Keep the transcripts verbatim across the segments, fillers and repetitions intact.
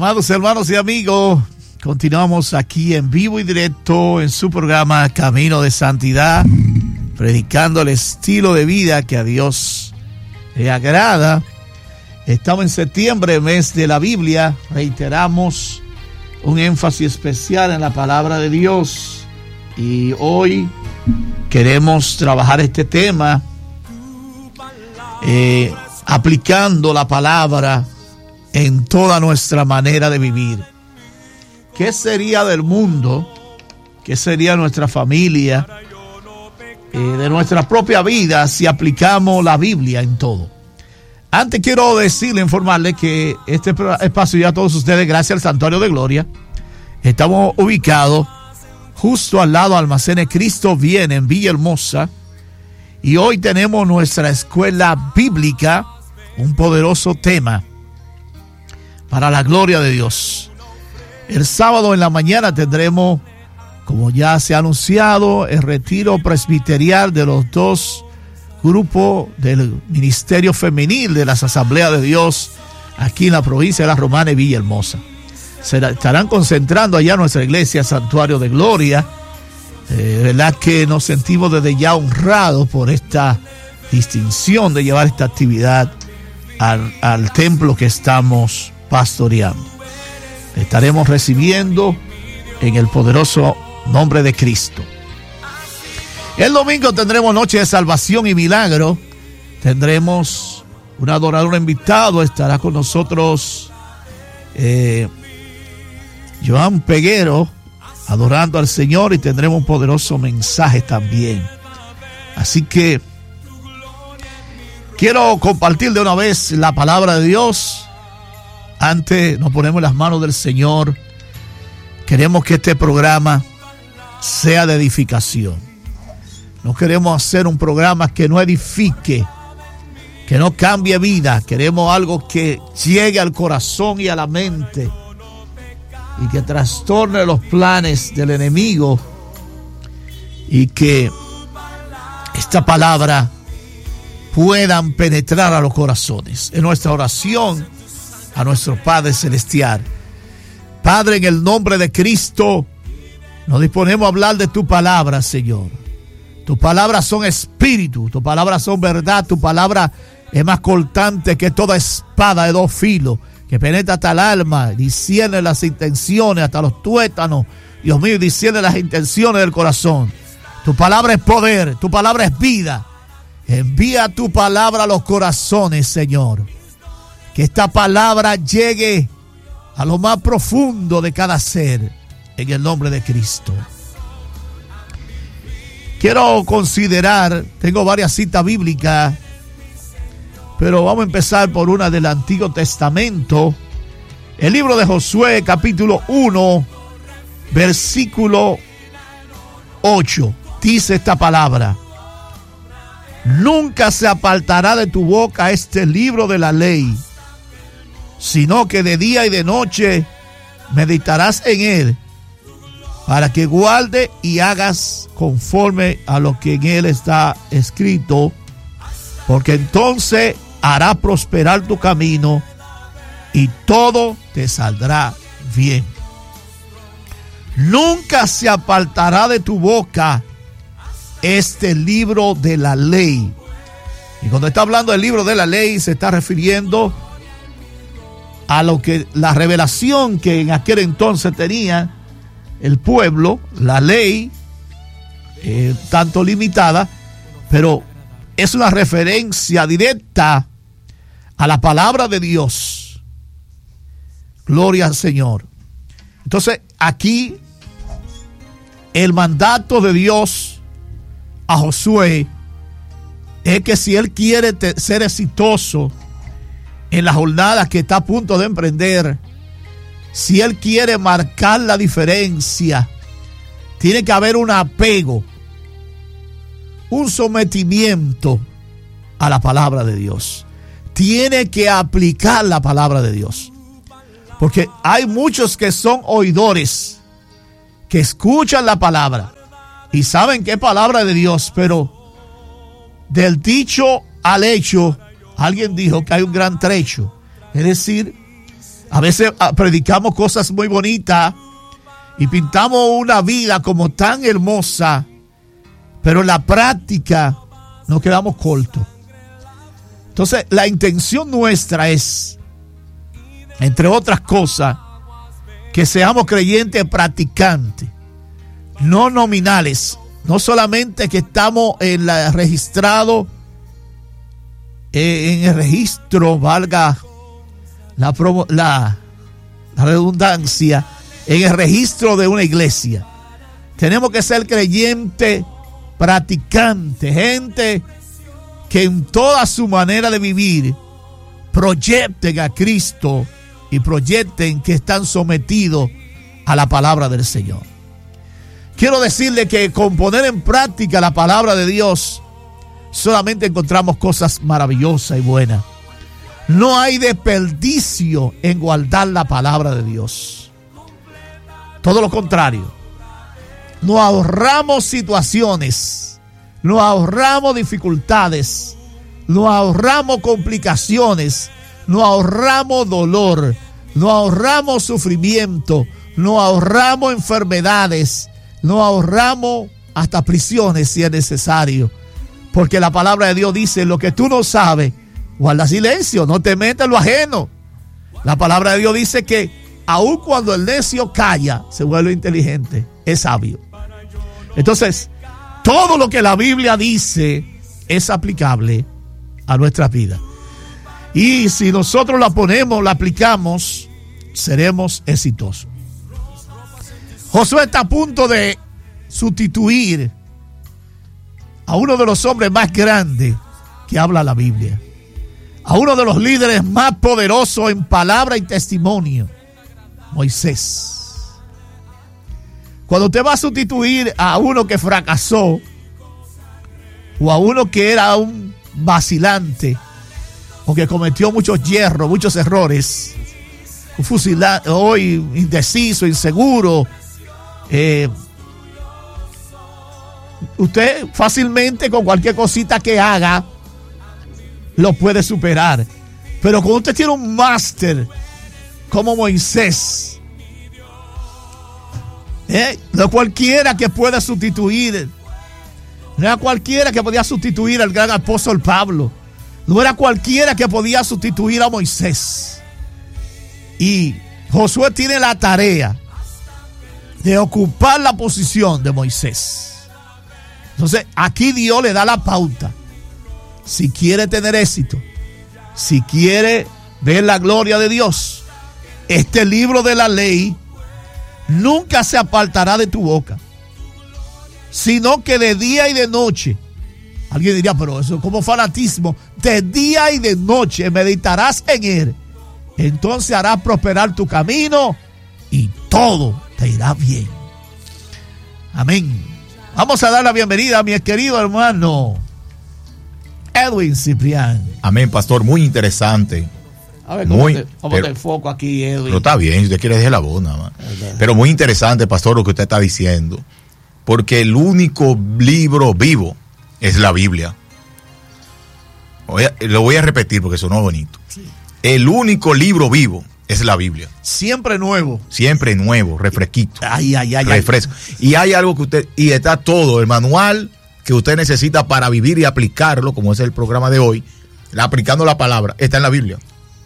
Amados hermanos y amigos, continuamos aquí en vivo y directo en su programa Camino de Santidad, predicando el estilo de vida que a Dios le agrada. Estamos en septiembre, mes de la Biblia. Reiteramos un énfasis especial en la palabra de Dios. Y hoy queremos trabajar este tema eh, aplicando la palabra en toda nuestra manera de vivir. ¿Qué sería del mundo? ¿Qué sería nuestra familia? Eh, de nuestra propia vida si aplicamos la Biblia en todo. Antes quiero decirle, informarle que este espacio ya a todos ustedes, gracias al Santuario de Gloria, estamos ubicados justo al lado de Almacenes Cristo Viene en Villahermosa. Y hoy tenemos nuestra escuela bíblica, un poderoso tema para la gloria de Dios. El sábado en la mañana tendremos, como ya se ha anunciado, el retiro presbiterial de los dos grupos del Ministerio Femenil de las Asambleas de Dios aquí en la provincia de La Romana y Villahermosa. Se estarán concentrando allá en nuestra iglesia Santuario de Gloria. De eh, verdad que nos sentimos desde ya honrados por esta distinción de llevar esta actividad al, al templo que estamos pastoreando. Estaremos recibiendo en el poderoso nombre de Cristo. El domingo tendremos noche de salvación y milagro. Tendremos un adorador invitado. Estará con nosotros eh, Joan Peguero adorando al Señor, y tendremos un poderoso mensaje también. Así que quiero compartir de una vez la palabra de Dios. Antes nos ponemos en las manos del Señor. Queremos que este programa sea de edificación. No queremos hacer un programa que no edifique, que no cambie vida. Queremos algo que llegue al corazón y a la mente y que trastorne los planes del enemigo, y que esta palabra puedan penetrar a los corazones. En nuestra oración a nuestro Padre Celestial. Padre, en el nombre de Cristo, nos disponemos a hablar de tu palabra, Señor. Tus palabras son espíritu, tus palabras son verdad, tu palabra es más cortante que toda espada de dos filos, que penetra hasta el alma, discierne las intenciones, hasta los tuétanos, Dios mío, discierne las intenciones del corazón. Tu palabra es poder, tu palabra es vida. Envía tu palabra a los corazones, Señor. Que esta palabra llegue a lo más profundo de cada ser, en el nombre de Cristo. Quiero considerar, tengo varias citas bíblicas, pero vamos a empezar por una del Antiguo Testamento. El libro de Josué, capítulo uno, versículo ocho. Dice esta palabra: nunca se apartará de tu boca este libro de la ley, sino que de día y de noche meditarás en él, para que guarde y hagas conforme a lo que en él está escrito, porque entonces hará prosperar tu camino y todo te saldrá bien. Nunca se apartará de tu boca este libro de la ley. Y cuando está hablando del libro de la ley, se está refiriendo a lo que la revelación que en aquel entonces tenía el pueblo, la ley, eh, tanto limitada, pero es una referencia directa a la palabra de Dios. Gloria al Señor. Entonces, aquí el mandato de Dios a Josué es que si él quiere te- ser exitoso en la jornada que está a punto de emprender, si él quiere marcar la diferencia, tiene que haber un apego, un sometimiento a la palabra de Dios. Tiene que aplicar la palabra de Dios. Porque hay muchos que son oidores, que escuchan la palabra y saben que es palabra de Dios, pero del dicho al hecho, alguien dijo que hay un gran trecho. Es decir, A veces predicamos cosas muy bonitas y pintamos una vida como tan hermosa, pero en la práctica nos quedamos cortos. Entonces, la intención nuestra es, entre otras cosas, que seamos creyentes practicantes, no nominales, no solamente que estamos en la, registrado eh, en el registro, valga la, la, la redundancia, en el registro de una iglesia. Tenemos que ser creyentes practicantes, gente que en toda su manera de vivir proyecten a Cristo y proyecten que están sometidos a la palabra del Señor. Quiero decirle que con poner en práctica la palabra de Dios solamente encontramos cosas maravillosas y buenas. No hay desperdicio en guardar la palabra de Dios. Todo lo contrario, nos ahorramos situaciones, nos ahorramos dificultades, nos ahorramos complicaciones, nos ahorramos dolor, nos ahorramos sufrimiento, nos ahorramos enfermedades, nos ahorramos hasta prisiones si es necesario. Porque la palabra de Dios dice, lo que tú no sabes, guarda silencio, no te metas en lo ajeno. La palabra de Dios dice que aun cuando el necio calla, se vuelve inteligente, es sabio. Entonces, todo lo que la Biblia dice es aplicable a nuestras vidas. Y si nosotros la ponemos, la aplicamos, seremos exitosos. Josué está a punto de sustituir a uno de los hombres más grandes que habla la Biblia, a uno de los líderes más poderosos en palabra y testimonio, Moisés. Cuando usted va a sustituir a uno que fracasó o a uno que era un vacilante o que cometió muchos hierros, muchos errores, un fusilante, hoy indeciso, inseguro, eh, usted fácilmente con cualquier cosita que haga lo puede superar. Pero cuando usted tiene un máster como Moisés, ¿Eh? no cualquiera que pueda sustituir, no era cualquiera que podía sustituir al gran apóstol Pablo, no era cualquiera que podía sustituir a Moisés. Y Josué tiene la tarea de ocupar la posición de Moisés. Entonces aquí Dios le da la pauta. Si quiere tener éxito, si quiere ver la gloria de Dios, este libro de la ley nunca se apartará de tu boca, sino que de día y de noche. Alguien diría, pero eso es como fanatismo. De día y de noche meditarás en él. Entonces harás prosperar tu camino y todo te irá bien. Amén. Vamos a dar la bienvenida a mi querido hermano Edwin Ciprián. Amén, pastor, muy interesante. A ver, ¿cómo, muy, te, cómo pero, te enfoco aquí, Edwin? Pero está bien, si usted quiere dejar la voz nada más. Okay. Pero muy interesante, pastor, lo que usted está diciendo. Porque el único libro vivo es la Biblia. Voy a, lo voy a repetir porque sonó bonito. Sí. El único libro vivo es la Biblia. Siempre nuevo. Siempre nuevo, refresquito. Ay, ay, ay. Refresco. Ay. Y hay algo que usted, y está todo, el manual que usted necesita para vivir y aplicarlo, como es el programa de hoy, aplicando la palabra, está en la Biblia.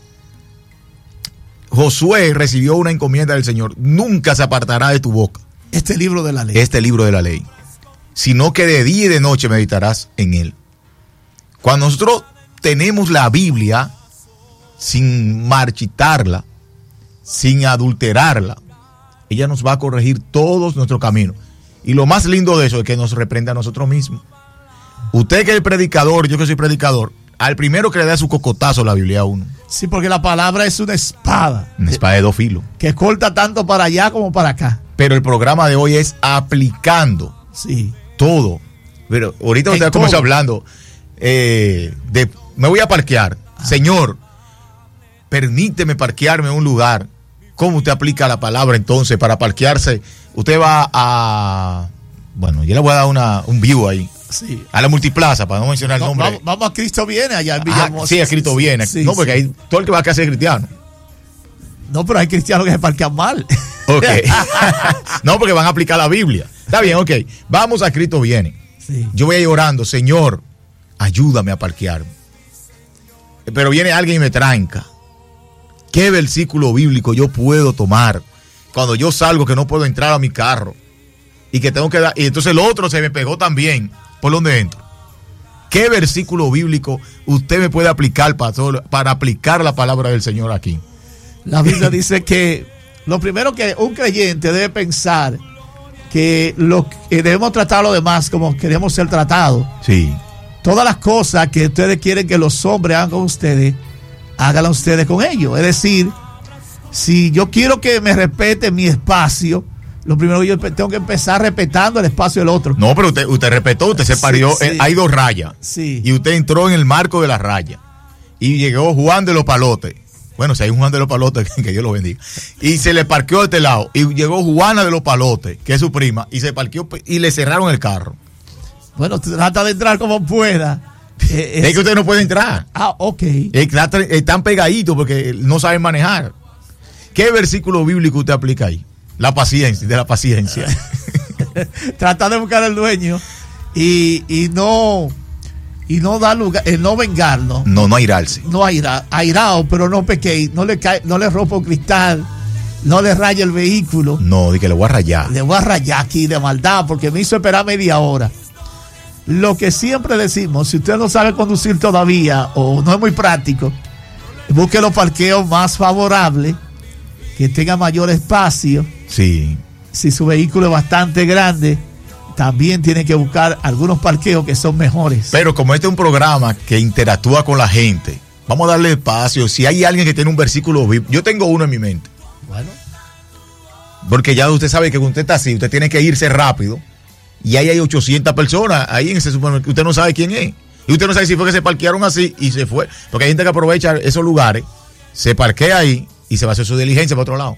Josué recibió una encomienda del Señor. Nunca se apartará de tu boca este libro de la ley. Este libro de la ley. Sino que de día y de noche meditarás en él. Cuando nosotros tenemos la Biblia sin marchitarla, sin adulterarla, ella nos va a corregir todos nuestros caminos. Y lo más lindo de eso es que nos reprende a nosotros mismos. Usted que es el predicador, yo que soy predicador, al primero que le da su cocotazo la Biblia a uno. Sí, porque la palabra es una espada. Una espada de dos filos. Que corta tanto para allá como para acá. Pero el programa de hoy es aplicando. Sí. Todo. Pero ahorita usted comenzó hablando eh, de, me voy a parquear. Ah. Señor, permíteme parquearme en un lugar. ¿Cómo usted aplica la palabra entonces para parquearse? Usted va a, bueno, yo le voy a dar una, un view ahí. Sí. A la multiplaza, para no mencionar el no, nombre. Vamos, vamos a Cristo Viene allá en Villahermosa. Ah, sí, a Cristo Viene. Sí, no, porque sí. ahí todo el que va a casa es cristiano. No, pero hay cristianos que se parquean mal. Ok. No, porque van a aplicar la Biblia. Está bien, ok. Vamos a Cristo viene. Sí. Yo voy a ir orando, Señor, ayúdame a parquearme. Pero viene alguien y me tranca. ¿Qué versículo bíblico yo puedo tomar cuando yo salgo que no puedo entrar a mi carro? Y que tengo que dar. Y entonces el otro se me pegó también. ¿Por dónde entro? ¿Qué versículo bíblico usted me puede aplicar, pastor, para aplicar la palabra del Señor aquí? La Biblia dice que lo primero que un creyente debe pensar que lo que debemos tratar a los demás como queremos ser tratados. Sí. Todas las cosas que ustedes quieren que los hombres hagan con ustedes, háganlas ustedes con ellos. Es decir, si yo quiero que me respeten mi espacio, lo primero que yo tengo que empezar respetando el espacio del otro. No, pero usted, usted respetó, usted se parió, sí, sí. hay dos rayas. Sí. Y usted entró en el marco de la raya. Y llegó Juan de los Palotes. Bueno, si hay un Juan de los Palotes, que Dios lo bendiga. Y se le parqueó de este lado. Y llegó Juana de los Palotes, que es su prima, y se parqueó y le cerraron el carro. Bueno, trata de entrar como pueda. Eh, es, es que usted no puede entrar. Ah, ok. Están pegaditos porque no saben manejar. ¿Qué versículo bíblico usted aplica ahí? La paciencia, de la paciencia. Trata de buscar al dueño y, y no y no dar lugar, eh, no vengarlo. No, no airarse. No aira, airado, pero no peque, no le cae, no le rompa un cristal, no le raya el vehículo. No, de que le voy a rayar. Le voy a rayar aquí de maldad porque me hizo esperar media hora. Lo que siempre decimos, si usted no sabe conducir todavía o no es muy práctico, busque los parqueos más favorables, que tenga mayor espacio. Sí. Si su vehículo es bastante grande, también tiene que buscar algunos parqueos que son mejores. Pero como este es un programa que interactúa con la gente, vamos a darle espacio. Si hay alguien que tiene un versículo bíblico, yo tengo uno en mi mente. Bueno. Porque ya usted sabe que cuando usted está así, usted tiene que irse rápido. Y ahí hay ochocientas personas ahí en ese supermercado. Usted no sabe quién es. Y usted no sabe si fue que se parquearon así y se fue. Porque hay gente que aprovecha esos lugares, se parquea ahí y se va a hacer su diligencia para otro lado.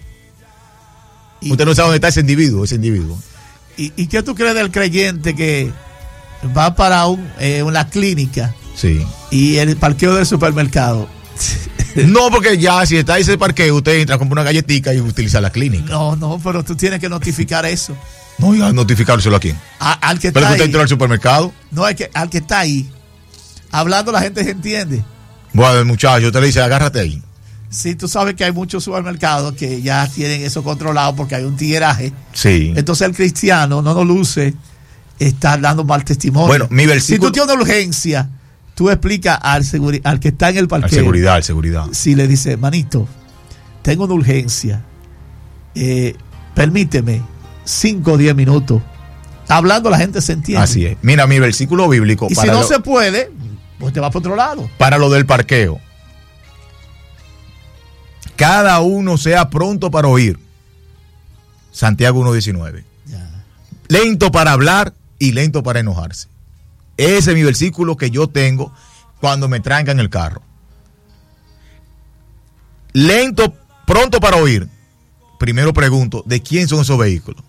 Y usted no sabe dónde está ese individuo, ese individuo. ¿Y, y qué tú crees del creyente que va para un, eh, una clínica? Sí. Y el parqueo del supermercado. No, porque ya si está ahí ese parqueo, usted entra, compra una galletita y utiliza la clínica. No, no, pero tú tienes que notificar eso. No, ya notificárselo a quién. A, al que pero está que usted ahí. entró al supermercado. No, es que al que está ahí. Hablando la gente se entiende. Bueno, el muchacho, usted le dice, agárrate ahí. Sí, tú sabes que hay muchos supermercados que ya tienen eso controlado porque hay un tigueraje. Sí. Entonces el cristiano no nos luce estar dando mal testimonio. Bueno, mi versículo... Si tú tienes una urgencia, tú explicas al, seguri... al que está en el parqueo. Al seguridad, al seguridad. Si le dice, manito, tengo una urgencia, eh, permíteme cinco o diez minutos. Hablando la gente se entiende. Así es. Mira, mi versículo bíblico. Y para si no lo... se puede, pues te va por otro lado. Para lo del parqueo. Cada uno sea pronto para oír. Santiago uno diecinueve. Ya. Lento para hablar y lento para enojarse. Ese es mi versículo que yo tengo cuando me trancan el carro. Lento, pronto para oír. Primero pregunto, ¿de quién son esos vehículos?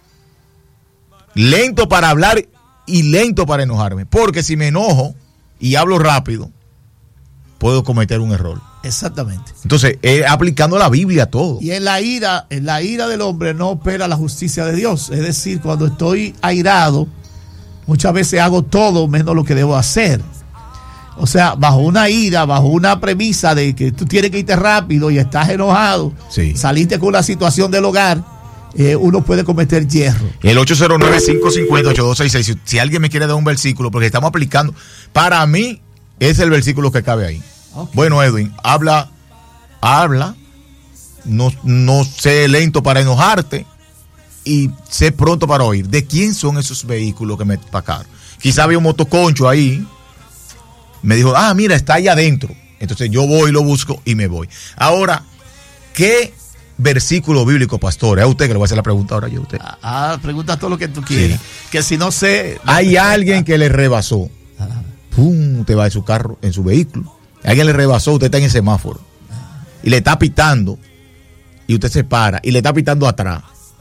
Lento para hablar y lento para enojarme. Porque si me enojo y hablo rápido, puedo cometer un error. Exactamente. Entonces, eh, aplicando la Biblia a todo. Y en la ira, en la ira del hombre no opera la justicia de Dios. Es decir, cuando estoy airado, muchas veces hago todo menos lo que debo hacer. O sea, bajo una ira, bajo una premisa de que tú tienes que irte rápido y estás enojado, sí. Saliste con una situación del hogar, eh, uno puede cometer hierro. El ocho cero nueve, cinco cinco cero, ocho dos seis seis, si, si alguien me quiere dar un versículo, porque estamos aplicando, para mí es el versículo que cabe ahí. Okay. Bueno, Edwin, habla, habla, no, no sé lento para enojarte y sé pronto para oír. ¿De quién son esos vehículos que me pacaron? Quizá había un motoconcho ahí, me dijo, ah, mira, está ahí adentro. Entonces yo voy, lo busco y me voy. Ahora, ¿qué versículo bíblico, pastor? Es a usted que le voy a hacer la pregunta ahora yo a usted. Ah, pregunta todo lo que tú quieras. Sí. Que si no sé... Hay alguien que le rebasó. Pum, usted va en su carro, en su vehículo. Alguien le rebasó, usted está en el semáforo y le está pitando y usted se para y le está pitando atrás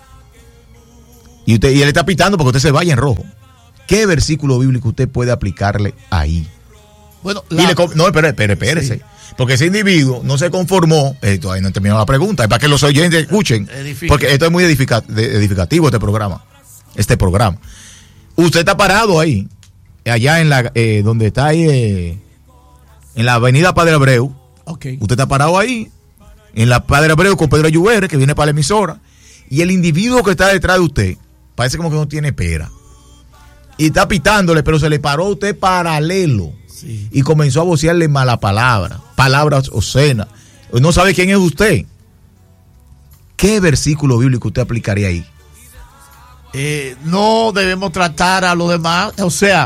y usted y él está pitando porque usted se vaya en rojo. ¿Qué versículo bíblico usted puede aplicarle ahí? Bueno, y la, le, no, espere, espere, espérese. Sí. Porque ese individuo no se conformó, eh, todavía no he terminado la pregunta, es para que los oyentes escuchen, edifica. Porque esto es muy edifica, edificativo este programa, este programa. Usted está parado ahí, allá en la, eh, donde está ahí, eh, en la avenida Padre Abreu. Okay. Usted está parado ahí, en la Padre Abreu con Pedro Ayuber, que viene para la emisora, y el individuo que está detrás de usted, parece como que no tiene pera. Y está pitándole, pero se le paró a usted paralelo. Sí. Y comenzó a vocearle mala palabra, palabras obscenas. No sabe quién es usted. ¿Qué versículo bíblico usted aplicaría ahí? Eh, no debemos tratar a los demás. O sea,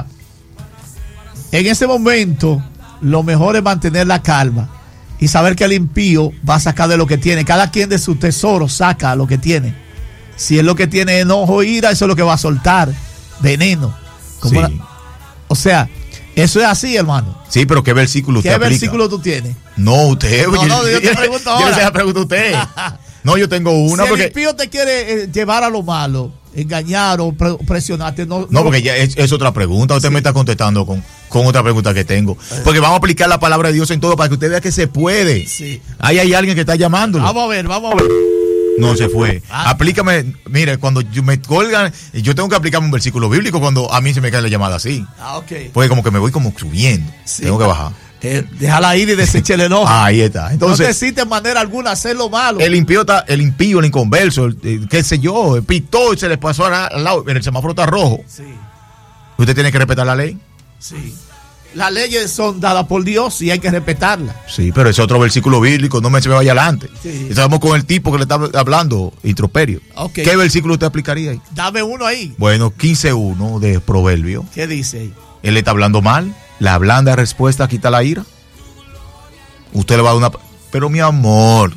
en ese momento, lo mejor es mantener la calma y saber que el impío va a sacar de lo que tiene. Cada quien de su tesoro saca lo que tiene. Si es lo que tiene enojo o ira, eso es lo que va a soltar. Veneno. Como sí. la, o sea, eso es así, hermano. Sí, pero ¿qué versículo usted ¿Qué aplica? versículo tú tienes? No, usted. No, yo, no, yo te pregunto ahora. Yo le pregunto a usted. No, yo tengo una. Si porque el impío te quiere eh, llevar a lo malo, engañar o pre presionarte, no. No, no porque ya es, es otra pregunta. Usted sí. me está contestando con, con otra pregunta que tengo. Porque vamos a aplicar la palabra de Dios en todo para que usted vea que se puede. Sí. Ahí hay alguien que está llamándolo. Vamos a ver, vamos a ver. No se fue. Ah. Aplícame, mire, cuando yo me colgan, yo tengo que aplicarme un versículo bíblico cuando a mí se me cae la llamada así. Ah, ok. Porque como que me voy como subiendo. Sí. Tengo que bajar. Eh, déjala ir y deseche el enojo. Ahí está. Entonces, no te existe manera alguna hacer lo malo. El impío, está, el impío, el inconverso, el, el, qué sé yo, pitó y se le pasó al lado. El semáforo está rojo. Sí. ¿Usted tiene que respetar la ley? Sí. Las leyes son dadas por Dios y hay que respetarlas. Sí, pero ese otro versículo bíblico, no me se me vaya adelante. Sí. Estamos con el tipo que le está hablando, introperio. Okay. ¿Qué versículo usted aplicaría ahí? Dame uno ahí. Bueno, quince uno de Proverbio. ¿Qué dice ahí? Él le está hablando mal. La blanda respuesta quita la ira. Usted le va a dar una... Pero mi amor,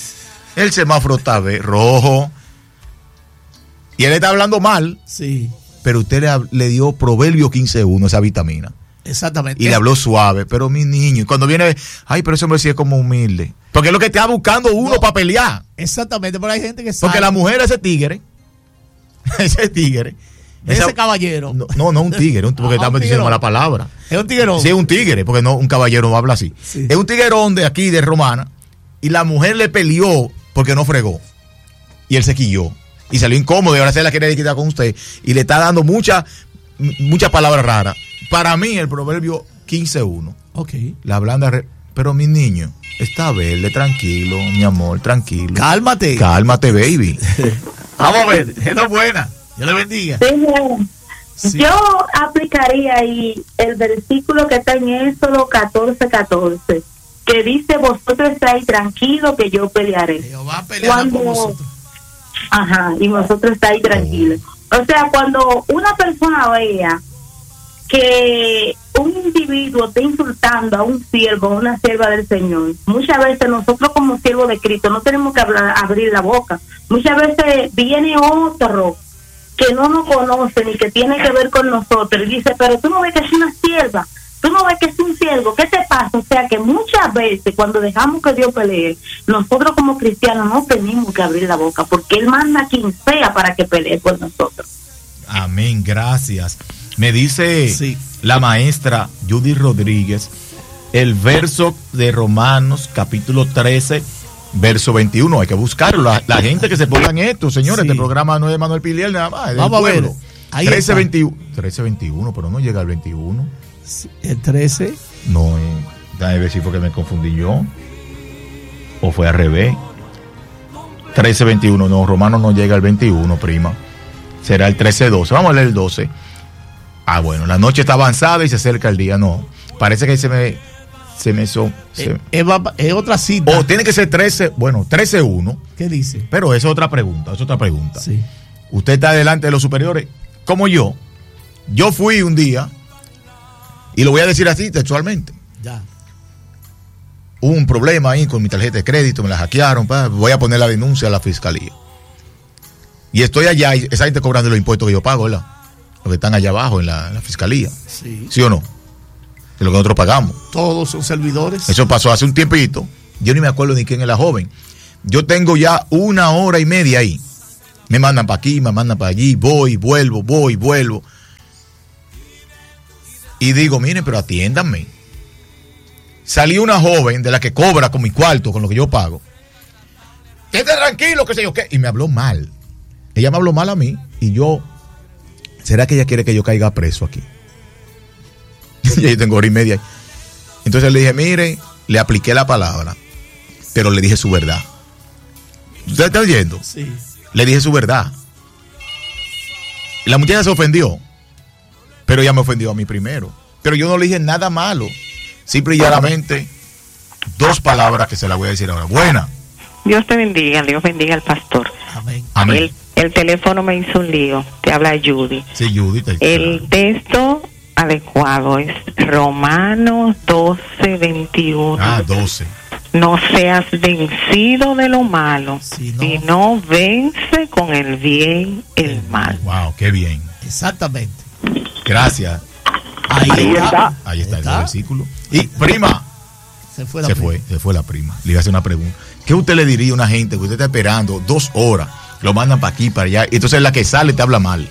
el semáforo está rojo. Y él está hablando mal. Sí. Pero usted le, le dio Proverbio quince uno, esa vitamina. Exactamente. Y le habló suave, pero mi niño, y cuando viene, ay, pero ese hombre sí es como humilde. Porque es lo que está buscando uno no, para pelear. Exactamente, pero hay gente que sabe. Porque la mujer, ese tigre, ese tigre. Ese esa, caballero. No, no, no un tigre, un, porque ah, estamos diciendo mala palabra. Es un tiguerón. Sí, es un tigre, porque no un caballero no habla así. Sí. Es un tiguerón de aquí, de Romana, y la mujer le peleó porque no fregó. Y él se quilló. Y salió incómodo, y ahora se la quiere quitar con usted. Y le está dando muchas muchas palabras raras. Para mí, el proverbio quince uno. Ok. La blanda. Re... Pero mi niño, está verde, tranquilo, mi amor, tranquilo. Cálmate. Cálmate, baby. Vamos a ver, es buena. Dios le bendiga. Sí, sí. Yo aplicaría ahí el versículo que está en Éxodo catorce catorce, que dice: vosotros estáis tranquilos que yo pelearé. Jehová peleará cuando... por vosotros. Ajá, y vosotros estáis tranquilos. Oh. O sea, cuando una persona vea que un individuo está insultando a un siervo o una sierva del Señor, muchas veces nosotros como siervos de Cristo no tenemos que hablar, abrir la boca. Muchas veces viene otro que no nos conoce ni que tiene que ver con nosotros y dice: pero tú no ves que es una sierva, tú no ves que es un siervo, ¿qué te pasa? O sea que muchas veces cuando dejamos que Dios pelee, nosotros como cristianos no tenemos que abrir la boca, porque Él manda a quien sea para que pelee por nosotros. Amén, gracias. Me dice sí. la maestra Judy Rodríguez el verso de Romanos capítulo trece verso veintiuno. Hay que buscarlo. La, la gente que se ponga en esto, señores, sí. Este programa no es de Manuel Piliel nada más. Vamos a ver. Ahí trece veintiuno. trece veintiuno, pero no llega al veintiuno. Sí, el trece. No, eh, déjame ver si fue que me confundí yo. O fue al revés. trece veintiuno, no, Romanos no llega al veintiuno, prima. Será el trece doce. Vamos a leer el doce. Ah, bueno, la noche está avanzada y se acerca el día. No, parece que se me... Se me son, se... Es, es otra cita. O tiene que ser trece, bueno, trece uno. ¿Qué dice? Pero es otra pregunta, es otra pregunta. Sí. Usted está delante de los superiores, como yo. Yo fui un día, y lo voy a decir así textualmente. Ya. Hubo un problema ahí con mi tarjeta de crédito, me la hackearon, pa, voy a poner la denuncia a la fiscalía. Y estoy allá, y esa gente cobrando los impuestos que yo pago, ¿verdad? Los que están allá abajo en la, en la fiscalía. Sí. ¿Sí o no? De lo que nosotros pagamos. Todos son servidores. Eso pasó hace un tiempito. Yo ni me acuerdo ni quién es la joven. Yo tengo ya una hora y media ahí. Me mandan para aquí, me mandan para allí, voy, vuelvo, voy, vuelvo. Y digo, miren, pero atiéndanme. salió una joven de la que cobra con mi cuarto, con lo que yo pago. Quédate tranquilo, qué sé yo qué. Y me habló mal. Ella me habló mal a mí y yo, ¿será que ella quiere que yo caiga preso aquí? Y yo tengo hora y media. Entonces le dije, mire, le apliqué la palabra, pero le dije su verdad. ¿Usted está oyendo? Sí. Le dije su verdad. La muchacha se ofendió, pero ella me ofendió a mí primero. Pero yo no le dije nada malo. Simple y llanamente, dos palabras que se las voy a decir ahora. Buena. Dios te bendiga, Dios bendiga al pastor. Amén. Amén. El, el teléfono me hizo un lío. Te habla Judy. Sí, Judy. Te... El texto adecuado es Romanos doce, veintiuno. Ah, doce. No seas vencido de lo malo, Sí, no. sino vence con el bien el mal. Wow, qué bien. Exactamente. Gracias. Ahí, Ahí está. está. Ahí está, Está. el versículo. Y prima, Se fue la se prima. fue, se fue la prima. Le iba a hacer una pregunta. ¿Qué usted le diría a una gente que usted está esperando dos horas, lo mandan para aquí, para allá, y entonces la que sale te habla mal?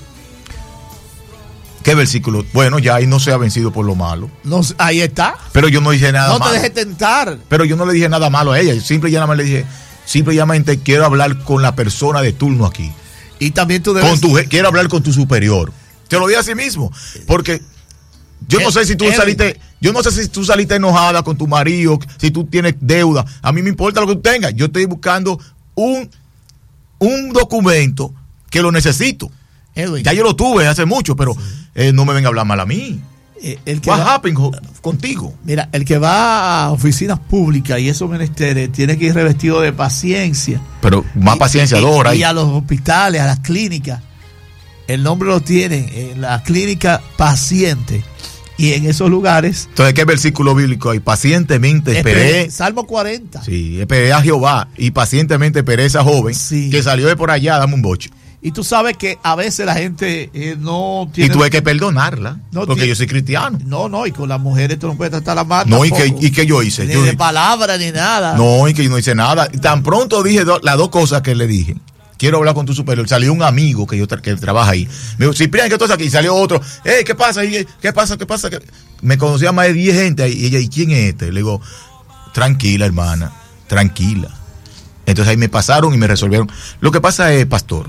¿Qué versículo? Bueno, ya ahí no se ha vencido por lo malo. No, ahí está. Pero yo no dije nada No malo. te dejes tentar. Pero yo no le dije nada malo a ella. Yo simple y llanamente le dije, simple y llanamente quiero hablar con la persona de turno aquí. Y también tú debes. Con tu, je- quiero hablar con tu superior. Te lo dije así mismo. Porque yo no Eh, sé si tú Edwin. saliste, yo no sé si tú saliste enojada con tu marido, si tú tienes deuda. A mí me importa lo que tú tengas. Yo estoy buscando un, un documento que lo necesito. Edwin, Ya yo lo tuve hace mucho, pero eh, no me venga a hablar mal a mí. eh, el que What va- happened jo- contigo? Mira, el que va a oficinas públicas y esos menesteres tiene que ir revestido de paciencia. Pero más Y- paciencia, y, Dora. y ahí. a los hospitales, a las clínicas. El nombre lo tienen, en la clínica paciente. Y en esos lugares. Entonces, ¿qué versículo bíblico hay? Pacientemente esperé. Salmo cuarenta. Sí, esperé a Jehová y pacientemente esperé a esa joven Sí. que salió de por allá, dame un boche. Y tú sabes que a veces la gente eh, no tiene. Y tuve que perdonarla, No porque tiene- yo soy cristiano. No, no, y con las mujeres tú no puedes tratar la mano. No, y que, y que yo hice. Ni Yo- de palabra ni nada. no, y que yo no hice nada. Tan pronto dije do- las dos cosas que le dije. Quiero hablar con tu superior. Salió un amigo que yo tra- que trabaja ahí. Me dijo, Ciprián, ¿qué tú haces aquí? Salió otro. Hey, ¿qué pasa? Y, ¿Qué pasa? ¿Qué pasa? ¿Qué-?" Me conocía más de diez gente ahí. Y ella, ¿y quién es este? Le digo, tranquila, hermana, tranquila. Entonces ahí me pasaron y me resolvieron. Lo que pasa es, pastor,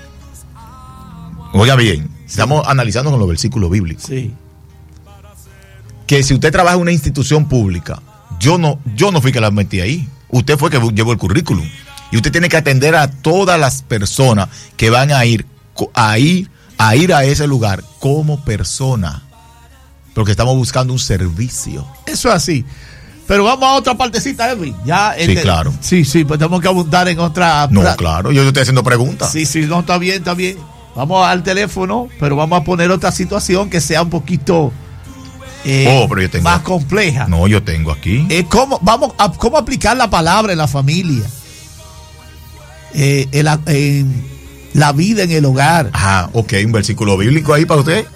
oiga bien, estamos analizando con los versículos bíblicos. Sí. Que si usted trabaja en una institución pública, yo no, yo no fui que la metí ahí. Usted fue que llevó el currículum. Y usted tiene que atender a todas las personas que van a ir co- a ir a ir a ese lugar como persona. Porque estamos buscando un servicio. Eso es así. Pero vamos a otra partecita, Edwin. Ya, Sí, claro. Sí, sí, pues tenemos que abundar en otra. No, pra- claro, yo te estoy haciendo preguntas. Sí, sí, no, está bien, está bien. Vamos al teléfono, pero vamos a poner otra situación que sea un poquito eh, Oh, pero yo tengo- más compleja. No, yo tengo aquí. Eh, ¿cómo, vamos a, ¿Cómo aplicar la palabra en la familia? Eh, en la, en la vida en el hogar. Ah, ok, un versículo bíblico ahí para usted.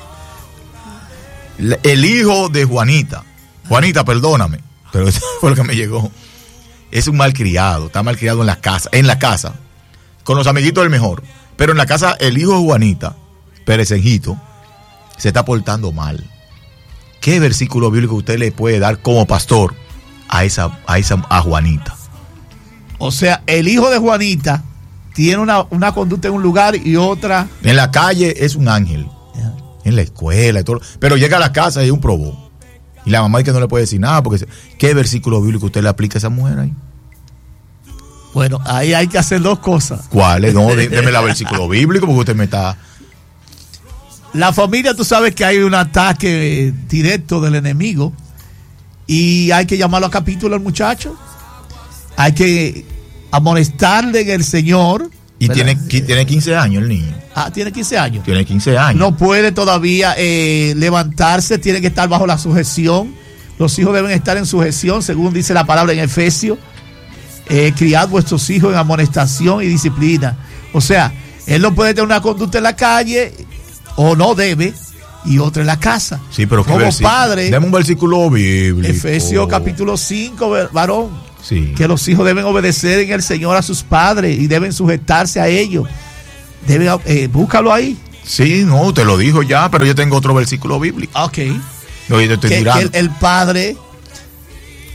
Le- El hijo de Juanita. Juanita, perdóname, pero eso fue lo que me llegó. Es un malcriado, está malcriado en la casa, en la casa. Con los amiguitos el mejor. Pero en la casa, el hijo de Juanita, Perecenjito, se está portando mal. ¿Qué versículo bíblico usted le puede dar como pastor a esa, a esa, a Juanita? O sea, el hijo de Juanita tiene una, una conducta en un lugar y otra. En la calle es un ángel. En la escuela y todo. Pero llega a la casa y es un probó. Y la mamá es que no le puede decir nada. Porque ¿qué versículo bíblico usted le aplica a esa mujer ahí? Bueno, ahí hay que hacer dos cosas. ¿Cuál es? No, dé- deme el versículo bíblico porque usted me está. La familia, tú sabes que hay un ataque eh, directo del enemigo y hay que llamarlo a capítulo al muchacho. Hay que amonestarle en el Señor. Y ¿verdad? tiene, qui- tiene quince años el niño. Ah, tiene quince años. Tiene quince años. No puede todavía eh, levantarse, tiene que estar bajo la sujeción. Los hijos deben estar en sujeción, según dice la palabra en Efesios. Eh, criad vuestros hijos en amonestación y disciplina. O sea, él no puede tener una conducta en la calle, o no debe, y otra en la casa. Sí, pero ¿qué como versículo? padre, Deme un versículo bíblico. Efesios capítulo cinco, varón, Sí. que los hijos deben obedecer en el Señor a sus padres y deben sujetarse a ellos. Deben, eh, búscalo ahí. Sí, no, te lo dijo ya, pero yo tengo otro versículo bíblico. Ok. No, yo te estoy Que, que mirando. el, el padre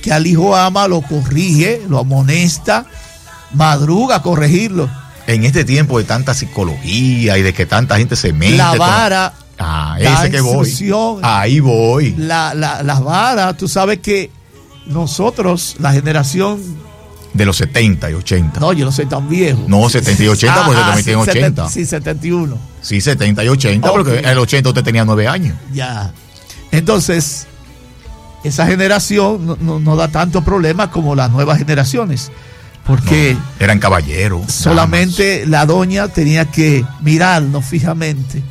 que al hijo ama, lo corrige, lo amonesta, madruga a corregirlo. En este tiempo de tanta psicología y de que tanta gente se mete. La vara. Con... Ah, ese que voy. Ahí voy. La, la, las varas, tú sabes que nosotros, la generación de los setenta y ochenta. No, yo no soy tan viejo. No, setenta y ochenta, ah, porque ah, también tiene sí, ochenta. setenta, sí, setenta y uno. Sí, setenta y ochenta, okay. Porque en el ochenta usted tenía nueve años. Ya. Entonces, esa generación no, no, no da tanto problema como las nuevas generaciones. Porque no, eran caballeros. Solamente la doña tenía que mirarnos fijamente.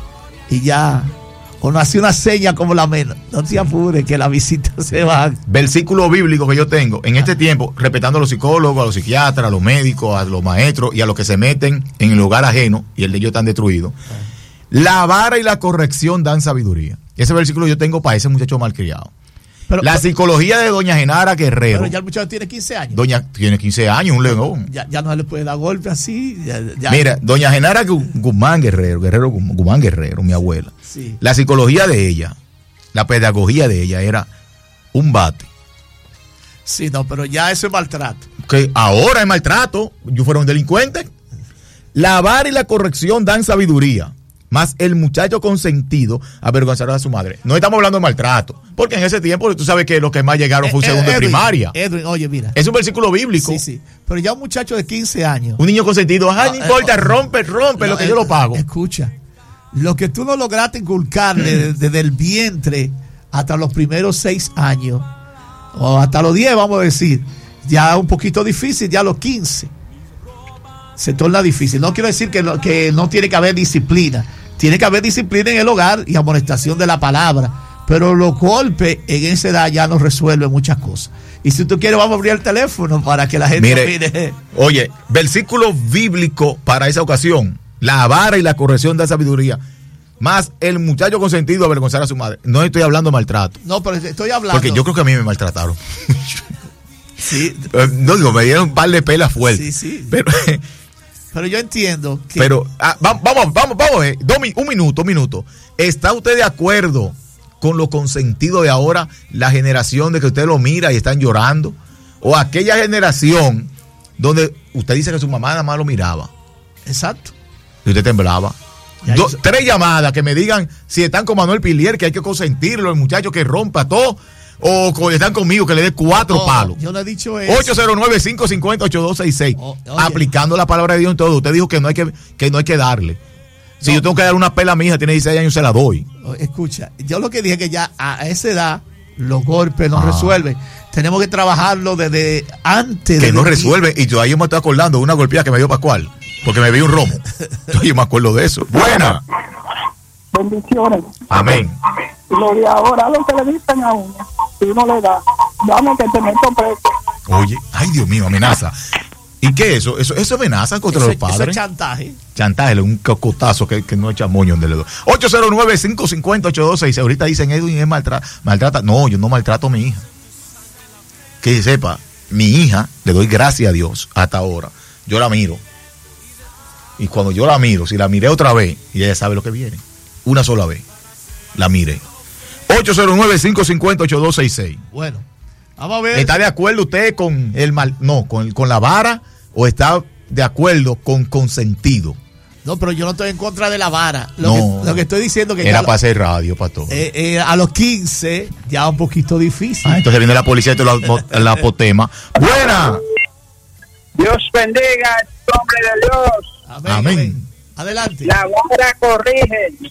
Y ya. O no hacía una seña como la menos. No te apures que la visita se va. Versículo bíblico que yo tengo en este tiempo, respetando a los psicólogos, a los psiquiatras, a los médicos, a los maestros y a los que se meten en el lugar ajeno y el de ellos están destruidos. La vara y la corrección dan sabiduría. Ese versículo yo tengo para ese muchacho malcriado. Pero, la psicología de doña Genara Guerrero. Pero ya el muchacho tiene quince años. Doña tiene quince años, un león. Ya, ya no se le puede dar golpe así. Ya, ya. Mira, doña Genara Guzmán Guerrero, Guerrero Guzmán Guerrero, mi abuela. Sí. La psicología de ella, la pedagogía de ella era un bate. Sí, no, pero ya eso es maltrato. Que ahora es maltrato. Yo fuera un delincuente. La vara y la corrección dan sabiduría. Más el muchacho consentido avergonzará a su madre. No estamos hablando de maltrato, porque en ese tiempo tú sabes que los que más llegaron fue un segundo de primaria. Edwin, oye, mira. Es un versículo bíblico. Sí, sí. Pero ya un muchacho de quince años. Un niño consentido, ajá, no, no importa, eh, rompe, rompe, no, lo que eh, yo lo pago. Escucha, lo que tú no lograste inculcarle desde, desde el vientre hasta los primeros seis años, o hasta los diez, vamos a decir, ya es un poquito difícil, ya a los quince. Se torna difícil. No quiero decir que no, que no tiene que haber disciplina. Tiene que haber disciplina en el hogar y amonestación de la palabra. Pero los golpes en esa edad ya no resuelven muchas cosas. Y si tú quieres, vamos a abrir el teléfono para que la gente mire, opine. Oye, versículo bíblico para esa ocasión. La vara y la corrección da sabiduría. Más el muchacho consentido avergonzar a su madre. No estoy hablando de maltrato. No, pero estoy hablando. Porque yo creo que a mí me maltrataron. Sí. No digo, me dieron un par de pelas fuertes. Sí, sí. Pero... Pero yo entiendo que... Pero, ah, vamos, vamos, vamos, eh, dos, un minuto, un minuto. ¿Está usted de acuerdo con lo consentido de ahora, la generación de que usted lo mira y están llorando? ¿O aquella generación donde usted dice que su mamá nada más lo miraba? Exacto. Y usted temblaba. Dos, tres llamadas que me digan si están con Manuel Pilier, que hay que consentirlo, el muchacho que rompa todo. O con, están conmigo, que le dé cuatro no, palos. Yo no he dicho eso. ocho cero nueve, cinco cinco cero, ocho dos seis seis. Oh, aplicando la palabra de Dios en todo. Usted dijo que no hay que, que, no hay que darle. Si no. Yo tengo que dar una pela a mi hija, tiene dieciséis años, se la doy. Escucha, yo lo que dije que ya a esa edad los golpes no ah. resuelven. Tenemos que trabajarlo desde antes. Que de no resuelven. Y yo ahí me estoy acordando de una golpeada que me dio Pascual. Porque me vi un romo. Yo me acuerdo de eso. Buena. Bendiciones. Amén. Lo de ahora, lo que le dicen a uno, si uno le da, dame que te meto preso. Oye, ay Dios mío, amenaza. ¿Y qué es eso? ¿Eso, eso amenaza contra eso, los padres? Eso es chantaje. Chantaje, un cocotazo que, que no echa moño donde le doy. ocho cero nueve, cinco cinco cero, ocho dos seis seis. Ahorita dicen Edwin es maltrata, maltrata. No, yo no maltrato a mi hija. Que sepa, mi hija, le doy gracias a Dios hasta ahora. Yo la miro. Y cuando yo la miro, si la miré otra vez, y ella sabe lo que viene. Una sola vez. La miré. ocho cero nueve, cinco cinco cero, ocho dos seis seis. Bueno, vamos a ver. ¿Está de acuerdo usted con el mal, no, con, con la vara o está de acuerdo con consentido? No, pero yo no estoy en contra de la vara. Lo, no, que, lo que estoy diciendo que era para hacer radio, pastor. Eh, eh, a los quince ya un poquito difícil. Ah, entonces viene la policía y te la, la apotema. Buena. Dios bendiga el nombre de Dios. Amén. Amén. Amén. Adelante. La vara corrige.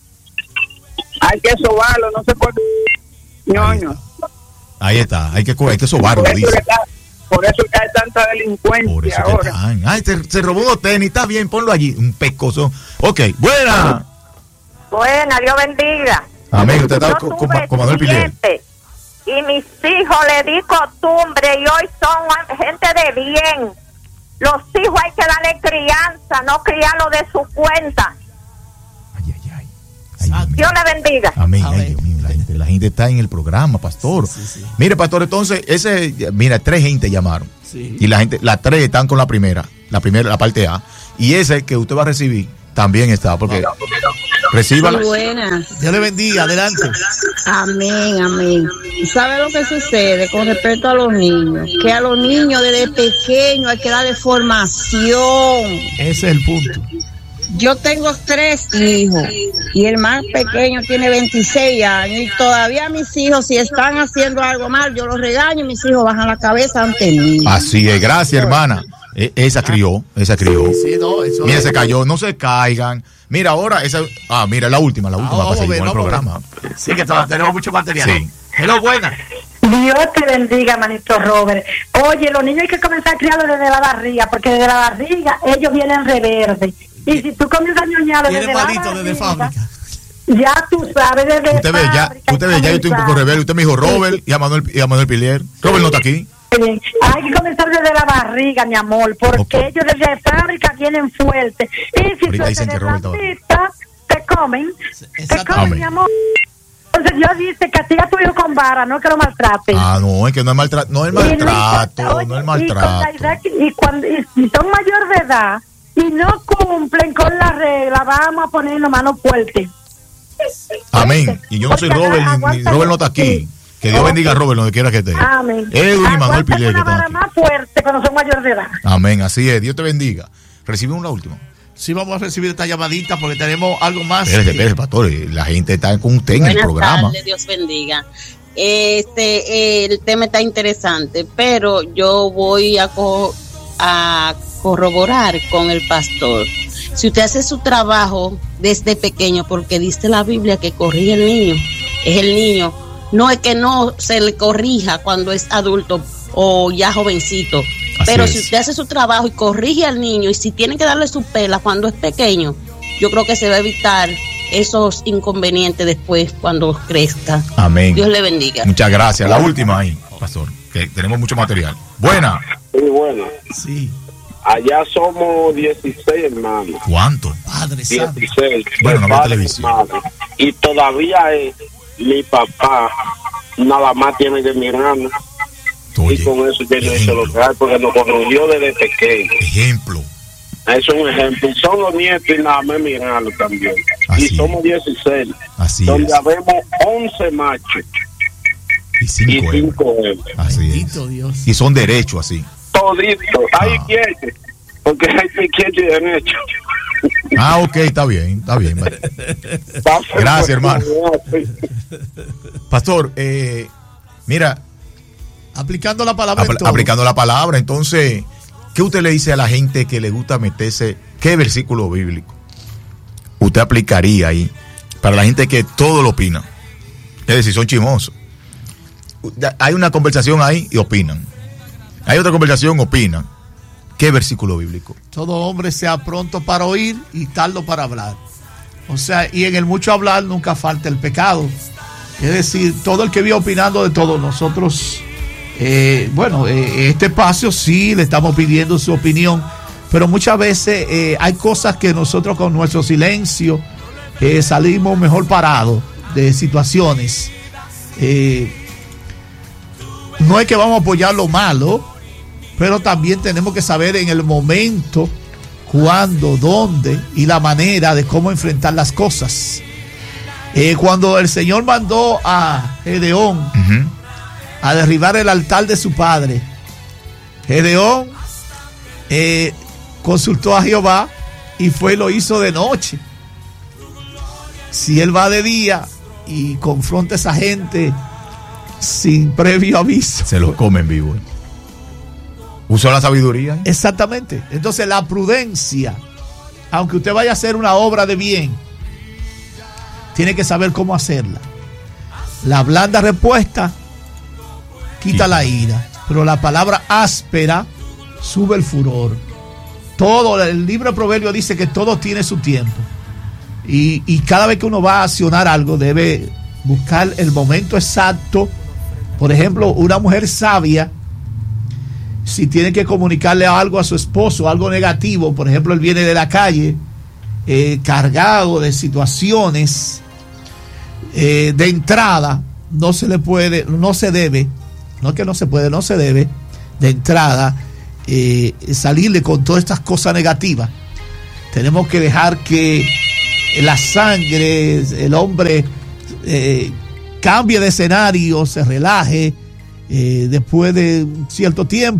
Hay que sobarlo, no se puede. ñoño. Ahí está, hay que, hay que sobarlo, por dice. Eso está, por eso que hay tanta delincuencia por eso ahora. Están. Ay, se, se robó unos tenis, está bien, ponlo allí. Un pescozo. Ok, buena. Buena, Dios bendiga. Amén, usted está con, con, con Manuel Pilier. Y mis hijos le di costumbre y hoy son gente de bien. Los hijos hay que darle crianza, no criarlo de su cuenta. Ay, ay, ay. ay Dios, Dios le bendiga. Amén. Amén. Ay, Dios mío, la gente, la gente está en el programa, pastor. Sí, sí, sí. Mire, pastor, entonces, ese, mira, tres gente llamaron. Sí. Y la gente, las tres están con la primera, la primera, la parte A. Y ese que usted va a recibir también está, porque... No, no, no, no. Recíbala. Sí, buenas. Dios le bendiga, adelante. Amén, amén. ¿Sabe lo que sucede con respecto a los niños? Que a los niños desde pequeños hay que darle formación. Ese es el punto. Yo tengo tres hijos y el más pequeño tiene veintiséis años y todavía mis hijos, si están haciendo algo mal, yo los regaño y mis hijos bajan la cabeza ante mí. Así es, gracias, hermana. E- esa crió, esa crió. Sí, sí, no, eso Mira, es- se cayó, no se caigan. Mira, ahora, esa. Ah, mira, la última, la última Ah, para seguir vamos a con ver, el vamos a programa. Sí, que todavía tenemos mucho material. Sí. Hello, buena. Dios te bendiga, manito Robert. Oye, los niños hay que comenzar a criarlos desde la barriga, porque desde la barriga ellos vienen reverde. Y si tú comienzas a ñoñarlos Viene desde la malito desde barriga, fábrica. ya tú sabes, desde Usted ve, ya, fábrica usted hay ve, que ya yo estoy un poco comenzar. rebelde. Usted me dijo Robert y a Manuel, y a Manuel Pilier. Robert no está aquí. Bien. Hay que comenzar desde la barriga, mi amor, porque Ok. ellos desde fábrica vienen fuertes. Y si Ahorita tú dicen que eres Robert está- racista, te comen, te Exactamente. comen, Amén. mi amor. Entonces Dios dice, castiga a tu hijo con vara, no que lo maltrate. Ah, no, es que no es maltrato, no es Y no maltrato, importa, oye, no es Y, con la maltrato. edad que- y cuando y si son mayor de edad y no cumplen con la regla, vamos a ponernos manos fuertes. Amén. Y yo no soy Porque Robert, ni- ni aguanta- Robert no está aquí. Que Dios Ok. bendiga a Robert donde quiera que esté. Amén. Edwin y Manuel Aguanten Pilier que una están vara aquí. más fuerte cuando son mayor de edad. Amén, así es. Dios te bendiga. Recibimos la última. Sí, vamos a recibir esta llamadita porque tenemos algo más. Espérese, espérese, pastor. La gente está con usted en el Buenas programa. tardes, Dios bendiga. Este, el tema está interesante, pero yo voy a, co- a corroborar con el pastor. Si usted hace su trabajo desde pequeño, porque dice la Biblia que corrige el niño, es el niño. No es que no se le corrija cuando es adulto o ya jovencito. Así Pero es. si usted hace su trabajo y corrige al niño, y si tiene que darle su pela cuando es pequeño, yo creo que se va a evitar esos inconvenientes después cuando crezca. Amén. Dios le bendiga. Muchas gracias. La última ahí, pastor, que tenemos mucho material. Buena. Muy bueno. Sí. Allá somos dieciséis hermanos. ¿Cuánto? Padre Santo. dieciséis. Bueno, no veo Padre, televisión. hermano. Y todavía es mi papá nada más tiene que mirarnos. Oye, Y con eso ya no hizo lo que hay, porque nos corrigió desde pequeño. ejemplo. Es un ejemplo. Y son los nietos y nada más mirarlo también. Así y somos dieciséis. Así donde es. habemos once machos Y y cinco hembras. cinco hembras. Así es. Bendito Dios. Y son derechos así. Todito. Hay Ah. quietos. Porque hay izquierdo y derecho. Ah, ok, está bien, está bien. Gracias, hermano. Pastor, eh, mira, Aplicando la palabra en apl- todo. aplicando la palabra, entonces, ¿qué usted le dice a la gente que le gusta meterse? ¿Qué versículo bíblico usted aplicaría ahí para la gente que todo lo opina? Es decir, son chismosos. Hay una conversación ahí y opinan. Hay otra conversación, opinan. ¿Qué versículo bíblico? Todo hombre sea pronto para oír y tardo para hablar. O sea, y en el mucho hablar nunca falta el pecado. Es decir, todo el que vive opinando de todos nosotros, eh, bueno, eh, este espacio sí le estamos pidiendo su opinión, pero muchas veces eh, hay cosas que nosotros con nuestro silencio eh, salimos mejor parados de situaciones. Eh, no es que vamos a apoyar lo malo, pero también tenemos que saber en el momento, cuándo, dónde y la manera de cómo enfrentar las cosas. Eh, cuando el Señor mandó a Gedeón Uh-huh. a derribar el altar de su padre, Gedeón eh, consultó a Jehová y fue y lo hizo de noche. Si él va de día y confronta a esa gente sin previo aviso, Se los comen vivo. ¿Usó la sabiduría? exactamente. Entonces la prudencia, aunque usted vaya a hacer una obra de bien, tiene que saber cómo hacerla. La blanda respuesta quita Sí. la ira, pero la palabra áspera sube el furor. Todo, el libro de Proverbios dice que todo tiene su tiempo. Y, y cada vez que uno va a accionar algo, debe buscar el momento exacto. Por ejemplo, una mujer sabia, si tiene que comunicarle algo a su esposo, algo negativo, por ejemplo, él viene de la calle eh, cargado de situaciones, eh, de entrada, no se le puede, no se debe, no es que no se puede, no se debe, de entrada, eh, salirle con todas estas cosas negativas. Tenemos que dejar que la sangre, el hombre eh, cambie de escenario, se relaje eh, después de cierto tiempo.